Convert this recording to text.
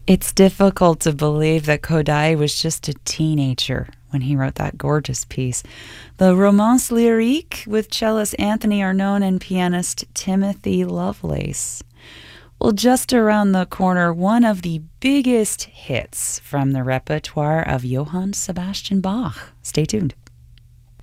It's difficult to believe that Kodai was just a teenager when he wrote that gorgeous piece. The Romance Lyrique with cellist Anthony Arnone and pianist Timothy Lovelace. Well, just around the corner, one of the biggest hits from the repertoire of Johann Sebastian Bach. Stay tuned.